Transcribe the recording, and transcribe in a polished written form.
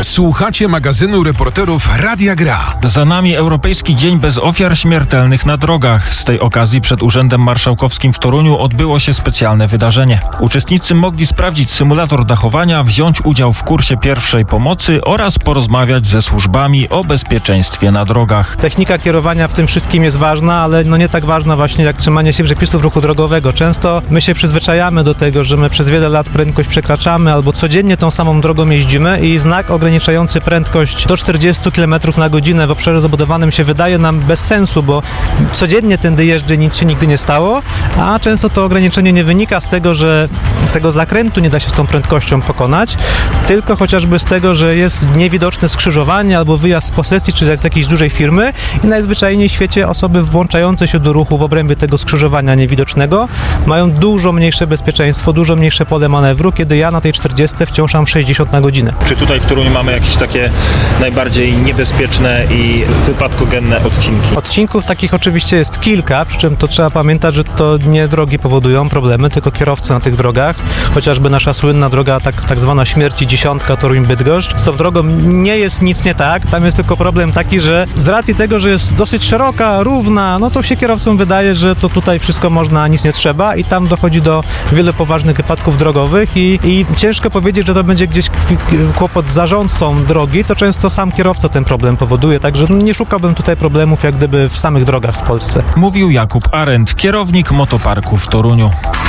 Słuchacie magazynu reporterów Radia Gra. Za nami Europejski Dzień bez ofiar śmiertelnych na drogach. Z tej okazji przed Urzędem Marszałkowskim w Toruniu odbyło się specjalne wydarzenie. Uczestnicy mogli sprawdzić symulator dachowania, wziąć udział w kursie pierwszej pomocy oraz porozmawiać ze służbami o bezpieczeństwie na drogach. Technika kierowania w tym wszystkim jest ważna, ale nie tak ważna właśnie jak trzymanie się przepisów ruchu drogowego. Często my się przyzwyczajamy do tego, że my przez wiele lat prędkość przekraczamy albo codziennie tą samą drogą jeździmy i znak ograniczający prędkość do 40 km na godzinę w obszarze zabudowanym się wydaje nam bez sensu, bo codziennie tędy jeżdżę, nic się nigdy nie stało, a często to ograniczenie nie wynika z tego, że tego zakrętu nie da się z tą prędkością pokonać, tylko chociażby z tego, że jest niewidoczne skrzyżowanie albo wyjazd z posesji czy z jakiejś dużej firmy i najzwyczajniej w świecie osoby włączające się do ruchu w obrębie tego skrzyżowania niewidocznego mają dużo mniejsze bezpieczeństwo, dużo mniejsze pole manewru, kiedy ja na tej 40 wciąż mam 60 na godzinę. Czy tutaj w Toruniu mamy jakieś takie najbardziej niebezpieczne i wypadkogenne odcinki? Odcinków takich oczywiście jest kilka, przy czym to trzeba pamiętać, że to nie drogi powodują problemy, tylko kierowcy na tych drogach. Chociażby nasza słynna droga, tak zwana śmierci 10 Toruń-Bydgoszcz. Z tą drogą nie jest nic nie tak, tam jest tylko problem taki, że z racji tego, że jest dosyć szeroka, równa, no to się kierowcom wydaje, że to tutaj wszystko można, nic nie trzeba i tam dochodzi do wielu poważnych wypadków drogowych i ciężko powiedzieć, że to będzie gdzieś kłopot z zarządcą drogi, to często sam kierowca ten problem powoduje, także nie szukałbym tutaj problemów jak gdyby w samych drogach w Polsce. Mówił Jakub Arendt, kierownik motoparku w Toruniu.